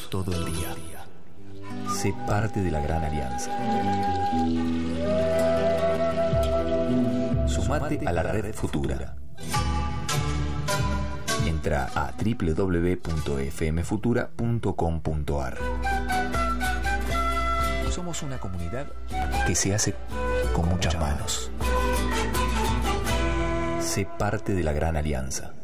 todo el día. Sé parte de la Gran Alianza. Sumate a la red Futura. Entra a www.fmfutura.com.ar. Somos una comunidad que se hace con muchas manos. Sé parte de la Gran Alianza.